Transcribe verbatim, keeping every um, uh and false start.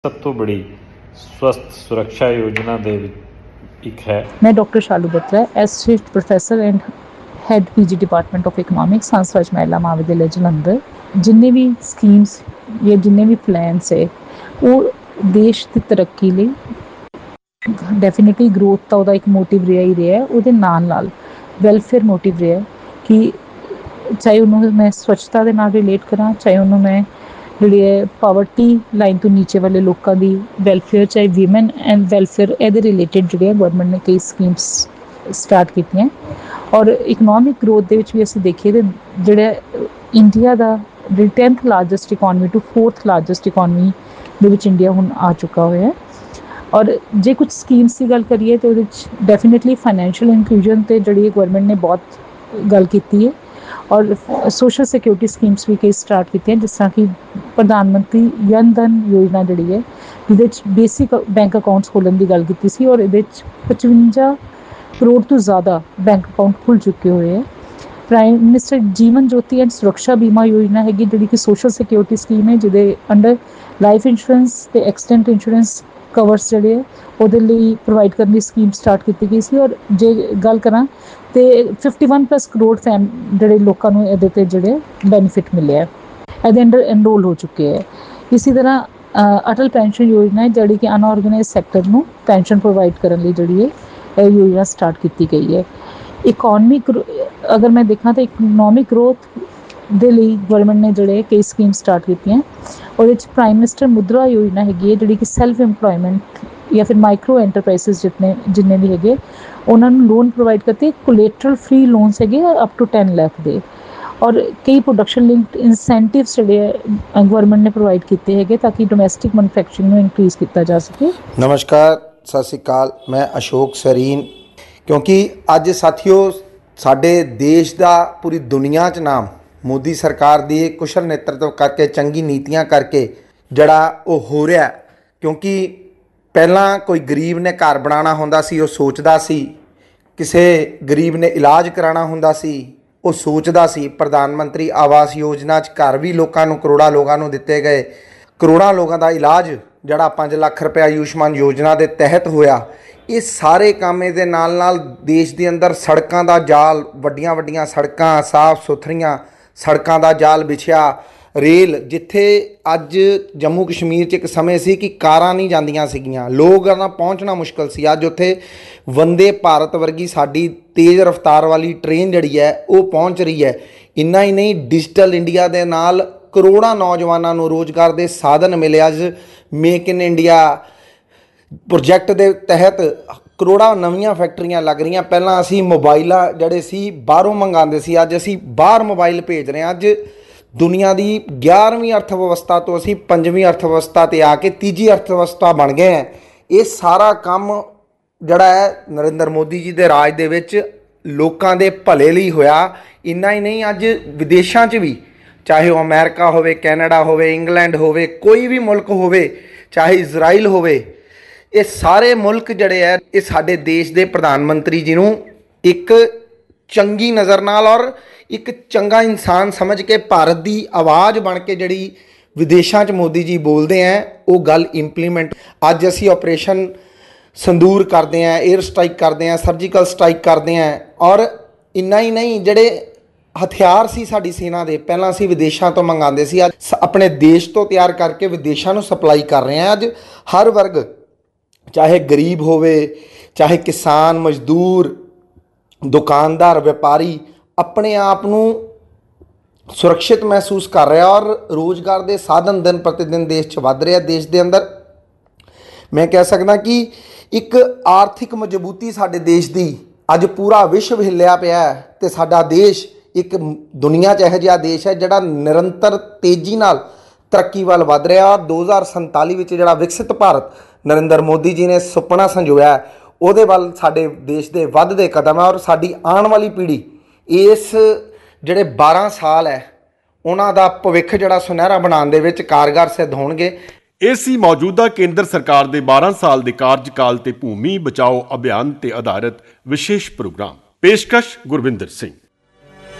ਸਭ ਤੋਂ ਬੜੀ ਸਵਸਥ ਸੁਰੱਖਿਆ ਯੋਜਨਾ ਦੇ ਵਿੱਚ ਇੱਕ ਹੈ। मैं doctor Shalu Batra, associate professor and had PG department of economics Hansraj महिला महाविद्यालय जलंधर। जिन्ने भी स्कीम्स या जिन्ने भी प्लान्स है वो देश की तरक्की ਲਈ ਡੈਫੀਨਿਟਲੀ ਗਰੋਥ ਤਾਂ ਉਹਦਾ ਇੱਕ ਮੋਟਿਵ ਰਿਹਾ ਹੀ ਰਿਹਾ, ਉਹਦੇ ਨਾਲ ਨਾਲ ਵੈਲਫੇਅਰ ਮੋਟਿਵ ਰਿਹਾ ਕਿ ਚਾਹੇ ਉਹਨੂੰ ਮੈਂ ਸਵੱਛਤਾ ਦੇ ਨਾਲ ਰਿਲੇਟ ਕਰਾਂ, ਚਾਹੇ ਉਹਨੂੰ ਮੈਂ ਜਿਹੜੀ ਹੈ ਪਾਵਰਟੀ ਲਾਈਨ ਤੋਂ ਨੀਚੇ ਵਾਲੇ ਲੋਕਾਂ ਦੀ ਵੈਲਫੇਅਰ, ਚਾਹੇ ਵੀਮਨ ਐਂਡ ਵੈਲਫੇਅਰ, ਇਹਦੇ ਰਿਲੇਟਿਡ ਜਿਹੜੀਆਂ ਗਵਰਨਮੈਂਟ ਨੇ ਕਈ ਸਕੀਮਸ ਸਟਾਰਟ ਕੀਤੀਆਂ। ਔਰ ਇਕਨੋਮਿਕ ਗਰੋਥ ਦੇ ਵਿੱਚ ਵੀ ਅਸੀਂ ਦੇਖੀਏ ਤਾਂ ਜਿਹੜਾ ਇੰਡੀਆ ਦਾ ਜਿਹੜੀ tenth largest economy to fourth largest economy ਦੇ ਵਿੱਚ ਇੰਡੀਆ ਹੁਣ ਆ ਚੁੱਕਾ ਹੋਇਆ ਹੈ। ਔਰ ਜੇ ਕੁਝ ਸਕੀਮਸ ਦੀ ਗੱਲ ਕਰੀਏ ਤਾਂ ਉਹਦੇ 'ਚ ਡੈਫੀਨੇਟਲੀ ਫਾਈਨੈਂਸ਼ੀਅਲ ਇਨਕਲੂਜਨ 'ਤੇ ਜਿਹੜੀ ਗਵਰਨਮੈਂਟ ਨੇ ਬਹੁਤ ਗੱਲ ਕੀਤੀ ਹੈ। ਔਰ ਸੋਸ਼ਲ ਸਿਕਿਉਰਿਟੀ ਸਕੀਮਸ ਵੀ ਕਈ ਸਟਾਰਟ ਕੀਤੀਆਂ, ਜਿਸ ਤਰ੍ਹਾਂ ਕਿ ਪ੍ਰਧਾਨ ਮੰਤਰੀ ਜਨ ਧਨ ਯੋਜਨਾ ਜਿਹੜੀ ਹੈ, ਜਿਹਦੇ 'ਚ ਬੇਸਿਕ ਬੈਂਕ ਅਕਾਊਂਟਸ ਖੋਲ੍ਹਣ ਦੀ ਗੱਲ ਕੀਤੀ ਸੀ। ਔਰ ਇਹਦੇ 'ਚ ਪਚਵੰਜਾ ਕਰੋੜ ਤੋਂ ਜ਼ਿਆਦਾ ਬੈਂਕ ਅਕਾਊਂਟ ਖੁੱਲ੍ਹ ਚੁੱਕੇ ਹੋਏ ਹੈ। Prime minister Jeevan Jyoti and ਸੁਰੱਖਿਆ ਬੀਮਾ ਯੋਜਨਾ ਹੈਗੀ, ਜਿਹੜੀ ਕਿ ਸੋਸ਼ਲ ਸਿਕਿਉਰਿਟੀ ਸਕੀਮ ਹੈ, ਜਿਹਦੇ ਅੰਡਰ ਲਾਈਫ ਇੰਸ਼ੋਰੈਂਸ ਅਤੇ ਐਕਸੀਡੈਂਟ ਇੰਸ਼ੋਰੈਂਸ ਕਵਰਸ ਜਿਹੜੇ ਹੈ ਉਹਦੇ ਲਈ ਪ੍ਰੋਵਾਈਡ ਕਰਨ ਦੀ ਸਕੀਮ ਸਟਾਰਟ ਕੀਤੀ ਗਈ ਸੀ। ਔਰ ਜੇ ਗੱਲ ਕਰਾਂ ਤਾਂ ਫਿਫਟੀ ਵਨ ਪਲੱਸ ਕਰੋੜ ਫੈਮ ਜਿਹੜੇ ਲੋਕਾਂ ਨੂੰ ਇਹਦੇ 'ਤੇ ਜਿਹੜੇ ਬੈਨੀਫਿਟ ਮਿਲਿਆ, ਇਹਦੇ ਅੰਡਰ ਐਨਰੋਲ ਹੋ ਚੁੱਕੇ ਹੈ। ਇਸੇ ਤਰ੍ਹਾਂ ਅਟਲ ਪੈਨਸ਼ਨ ਯੋਜਨਾ ਹੈ, ਜਿਹੜੀ ਕਿ ਅਨਆਰਗੇਨਾਈਜ਼ ਸੈਕਟਰ ਨੂੰ ਪੈਨਸ਼ਨ ਪ੍ਰੋਵਾਈਡ ਕਰਨ ਲਈ ਜਿਹੜੀ ਹੈ ਇਹ ਯੋਜਨਾ ਸਟਾਰਟ ਕੀਤੀ ਗਈ ਹੈ। ਇਕੋਨਮਿਕ ਅਗਰ ਮੈਂ ਦੇਖਾਂ ਤਾਂ ਇਕਨੋਮਿਕ ਗਰੋਥ ਦੇ ਲਈ ਗਵਰਨਮੈਂਟ ਨੇ ਜਿਹੜੇ ਕਈ ਸਕੀਮ ਸਟਾਰਟ ਕੀਤੀਆਂ। ਉਹਦੇ 'ਚ ਪ੍ਰਾਈਮ ਮਿਨਿਸਟਰ ਮੁਦਰਾ ਯੋਜਨਾ ਹੈਗੀ ਹੈ, ਜਿਹੜੀ ਕਿ ਸੈਲਫ ਇੰਪਲੋਇਮੈਂਟ ਜਾਂ ਫਿਰ ਮਾਈਕਰੋ ਐਂਟਰਪ੍ਰਾਈਸਿਸ ਜਿਤਨੇ ਜਿੰਨੇ ਵੀ ਹੈਗੇ ਉਹਨਾਂ ਨੂੰ ਲੋਨ ਪ੍ਰੋਵਾਈਡ ਕਰਤੇ, ਕੋਲੇਟਰਲ ਫ੍ਰੀ ਲੋਨਸ ਹੈਗੇ ਅਪ ਟੂ ਟੈਨ ਲੱਖ ਦੇ। ਔਰ ਕਈ ਪ੍ਰੋਡਕਸ਼ਨ ਲਿੰਕਡ ਇਨਸੈਂਟਿਵਸ ਜਿਹੜੇ ਹੈ ਗਵਰਨਮੈਂਟ ਨੇ ਪ੍ਰੋਵਾਈਡ ਕੀਤੇ ਹੈਗੇ ਤਾਂ ਕਿ ਡੋਮੈਸਟਿਕ ਮੈਨੂਫੈਕਚਰਿੰਗ ਨੂੰ ਇਨਕਰੀਜ਼ ਕੀਤਾ ਜਾ ਸਕੇ। ਨਮਸਕਾਰ, ਸਤਿ ਸ਼੍ਰੀ ਅਕਾਲ। ਮੈਂ ਅਸ਼ੋਕ ਸਰੀਨ। ਕਿਉਂਕਿ ਅੱਜ ਸਾਥੀਓ ਸਾਡੇ ਦੇਸ਼ ਦਾ ਪੂਰੀ ਦੁਨੀਆ 'ਚ ਨਾਮ ਮੋਦੀ ਸਰਕਾਰ ਦੀ ਕੁਸ਼ਲ ਨੇਤਰਤਵ ਕਰਕੇ, ਚੰਗੀ ਨੀਤੀਆਂ ਕਰਕੇ ਜਿਹੜਾ ਉਹ ਹੋ ਰਿਹਾ। ਕਿਉਂਕਿ ਪਹਿਲਾਂ ਕੋਈ ਗਰੀਬ ਨੇ ਘਰ ਬਣਾਉਣਾ ਹੁੰਦਾ ਸੀ, ਉਹ ਸੋਚਦਾ ਸੀ, ਕਿਸੇ ਗਰੀਬ ਨੇ ਇਲਾਜ ਕਰਾਉਣਾ ਹੁੰਦਾ ਸੀ, ਉਹ ਸੋਚਦਾ ਸੀ। ਪ੍ਰਧਾਨ ਮੰਤਰੀ ਆਵਾਸ ਯੋਜਨਾ 'ਚ ਘਰ ਵੀ ਲੋਕਾਂ ਨੂੰ, ਕਰੋੜਾਂ ਲੋਕਾਂ ਨੂੰ ਦਿੱਤੇ ਗਏ। ਕਰੋੜਾਂ ਲੋਕਾਂ ਦਾ ਇਲਾਜ ਜਿਹੜਾ ਪੰਜ ਲੱਖ ਰੁਪਏ ਆਯੁਸ਼ਮਾਨ ਯੋਜਨਾ ਦੇ ਤਹਿਤ ਹੋਇਆ। ਇਹ ਸਾਰੇ ਕੰਮ ਇਹਦੇ ਨਾਲ ਨਾਲ ਦੇਸ਼ ਦੇ ਅੰਦਰ ਸੜਕਾਂ ਦਾ ਜਾਲ, ਵੱਡੀਆਂ ਵੱਡੀਆਂ ਸੜਕਾਂ, ਸਾਫ ਸੁਥਰੀਆਂ ਸੜਕਾਂ ਦਾ ਜਾਲ ਵਿਛਿਆ। ਰੇਲ, ਜਿੱਥੇ ਅੱਜ ਜੰਮੂ ਕਸ਼ਮੀਰ 'ਚ ਇੱਕ ਸਮੇਂ ਸੀ ਕਿ ਕਾਰਾਂ ਨਹੀਂ ਜਾਂਦੀਆਂ ਸੀਗੀਆਂ, ਲੋਕਾਂ ਨਾਲ ਪਹੁੰਚਣਾ ਮੁਸ਼ਕਿਲ ਸੀ, ਅੱਜ ਉੱਥੇ ਵੰਦੇ ਭਾਰਤ ਵਰਗੀ ਸਾਡੀ ਤੇਜ਼ ਰਫ਼ਤਾਰ ਵਾਲੀ ਟ੍ਰੇਨ ਜਿਹੜੀ ਹੈ ਉਹ ਪਹੁੰਚ ਰਹੀ ਹੈ। ਇੰਨਾ ਹੀ ਨਹੀਂ, ਡਿਜੀਟਲ ਇੰਡੀਆ ਦੇ ਨਾਲ ਕਰੋੜਾਂ ਨੌਜਵਾਨਾਂ ਨੂੰ ਰੋਜ਼ਗਾਰ ਦੇ ਸਾਧਨ ਮਿਲੇ। ਅੱਜ ਮੇਕ ਇਨ ਇੰਡੀਆ ਪ੍ਰੋਜੈਕਟ ਦੇ ਤਹਿਤ ਕਰੋੜਾਂ ਨਵੀਆਂ ਫੈਕਟਰੀਆਂ ਲੱਗ ਰਹੀਆਂ। ਪਹਿਲਾਂ ਅਸੀਂ ਮੋਬਾਈਲਾਂ ਜਿਹੜੇ ਸੀ ਬਾਹਰੋਂ ਮੰਗਵਾਉਂਦੇ ਸੀ, ਅੱਜ ਅਸੀਂ ਬਾਹਰ ਮੋਬਾਈਲ ਭੇਜ ਰਹੇ ਹਾਂ। ਅੱਜ ਦੁਨੀਆ ਦੀ ਗਿਆਰਵੀਂ ਅਰਥ ਵਿਵਸਥਾ ਤੋਂ ਅਸੀਂ ਪੰਜਵੀਂ ਅਰਥ ਵਿਵਸਥਾ 'ਤੇ ਆ ਕੇ ਤੀਜੀ ਅਰਥ ਵਿਵਸਥਾ ਬਣ ਗਏ ਹੈ। ਇਹ ਸਾਰਾ ਕੰਮ ਜਿਹੜਾ ਹੈ ਨਰਿੰਦਰ ਮੋਦੀ ਜੀ ਦੇ ਰਾਜ ਦੇ ਵਿੱਚ ਲੋਕਾਂ ਦੇ ਭਲੇ ਲਈ ਹੋਇਆ। ਇੰਨਾ ਹੀ ਨਹੀਂ, ਅੱਜ ਵਿਦੇਸ਼ਾਂ 'ਚ ਵੀ, ਚਾਹੇ ਉਹ ਅਮਰੀਕਾ ਹੋਵੇ, ਕੈਨੇਡਾ ਹੋਵੇ, ਇੰਗਲੈਂਡ ਹੋਵੇ, ਕੋਈ ਵੀ ਮੁਲਕ ਹੋਵੇ, ਚਾਹੇ ਇਜ਼ਰਾਈਲ ਹੋਵੇ, ਇਹ ਸਾਰੇ ਮੁਲਕ ਜਿਹੜੇ ਹੈ ਇਹ ਸਾਡੇ ਦੇਸ਼ ਦੇ ਪ੍ਰਧਾਨ ਮੰਤਰੀ ਜੀ ਨੂੰ ਇੱਕ ਚੰਗੀ ਨਜ਼ਰ ਨਾਲ ਔਰ ਇੱਕ ਚੰਗਾ ਇਨਸਾਨ ਸਮਝ ਕੇ ਭਾਰਤ ਦੀ ਆਵਾਜ਼ ਬਣ ਕੇ ਜਿਹੜੀ ਵਿਦੇਸ਼ਾਂ 'ਚ ਮੋਦੀ ਜੀ ਬੋਲਦੇ ਹੈ ਉਹ ਗੱਲ ਇੰਪਲੀਮੈਂਟ। ਅੱਜ ਅਸੀਂ ਆਪਰੇਸ਼ਨ ਸੰਦੂਰ ਕਰਦੇ ਹਾਂ, ਏਅਰ ਸਟ੍ਰਾਈਕ ਕਰਦੇ ਹਾਂ, ਸਰਜੀਕਲ ਸਟ੍ਰਾਈਕ ਕਰਦੇ ਹਾਂ। ਔਰ ਇੰਨਾ ਹੀ ਨਹੀਂ, ਜਿਹੜੇ ਹਥਿਆਰ ਸੀ ਸਾਡੀ ਸੈਨਾ ਦੇ, ਪਹਿਲਾਂ ਅਸੀਂ ਵਿਦੇਸ਼ਾਂ ਤੋਂ ਮੰਗਵਾਉਂਦੇ ਸੀ, ਅੱਜ ਆਪਣੇ ਦੇਸ਼ ਤੋਂ ਤਿਆਰ ਕਰਕੇ ਵਿਦੇਸ਼ਾਂ ਨੂੰ ਸਪਲਾਈ ਕਰ ਰਹੇ ਹਾਂ। ਅੱਜ ਹਰ ਵਰਗ, ਚਾਹੇ ਗਰੀਬ ਹੋਵੇ, ਚਾਹੇ ਕਿਸਾਨ, ਮਜ਼ਦੂਰ, ਦੁਕਾਨਦਾਰ, ਵਪਾਰੀ, ਆਪਣੇ ਆਪ ਨੂੰ ਸੁਰੱਖਿਅਤ ਮਹਿਸੂਸ ਕਰ ਰਿਹਾ ਔਰ ਰੋਜ਼ਗਾਰ ਦੇ ਸਾਧਨ ਦਿਨ ਪ੍ਰਤੀ ਦਿਨ ਦੇਸ਼ 'ਚ ਵੱਧ ਰਿਹਾ। ਦੇਸ਼ ਦੇ ਅੰਦਰ ਮੈਂ ਕਹਿ ਸਕਦਾ ਕਿ ਇੱਕ ਆਰਥਿਕ ਮਜ਼ਬੂਤੀ ਸਾਡੇ ਦੇਸ਼ ਦੀ, ਅੱਜ ਪੂਰਾ ਵਿਸ਼ਵ ਹਿੱਲਿਆ ਪਿਆ ਹੈ ਅਤੇ ਸਾਡਾ ਦੇਸ਼ ਇੱਕ ਦੁਨੀਆ 'ਚ ਇਹੋ ਜਿਹਾ ਦੇਸ਼ ਹੈ ਜਿਹੜਾ ਨਿਰੰਤਰ ਤੇਜ਼ੀ ਨਾਲ ਤਰੱਕੀ ਵੱਲ ਵੱਧ ਰਿਹਾ। ਦੋ ਹਜ਼ਾਰ ਸੰਤਾਲੀ ਵਿੱਚ ਜਿਹੜਾ ਵਿਕਸਿਤ ਭਾਰਤ ਨਰਿੰਦਰ ਮੋਦੀ ਜੀ ਨੇ ਸੁਪਨਾ ਸੰਜੋਇਆ, ਉਹਦੇ ਵੱਲ ਸਾਡੇ ਦੇਸ਼ ਦੇ ਵੱਧਦੇ ਕਦਮ ਹੈ। ਔਰ ਸਾਡੀ ਆਉਣ ਵਾਲੀ ਪੀੜ੍ਹੀ ਇਸ ਜਿਹੜੇ ਬਾਰਾਂ ਸਾਲ ਹੈ ਉਹਨਾਂ ਦਾ ਭਵਿੱਖ ਜਿਹੜਾ ਸੁਨਹਿਰਾ ਬਣਾਉਣ ਦੇ ਵਿੱਚ ਕਾਰਗਰ ਸਿੱਧ ਹੋਣਗੇ। ਇਹ ਸੀ ਮੌਜੂਦਾ ਕੇਂਦਰ ਸਰਕਾਰ ਦੇ ਬਾਰਾਂ ਸਾਲ ਦੇ ਕਾਰਜਕਾਲ ਤੇ ਭੂਮੀ ਬਚਾਓ ਅਭਿਆਨ ਤੇ ਆਧਾਰਿਤ ਵਿਸ਼ੇਸ਼ ਪ੍ਰੋਗਰਾਮ। ਪੇਸ਼ਕਸ਼ ਗੁਰਵਿੰਦਰ ਸਿੰਘ।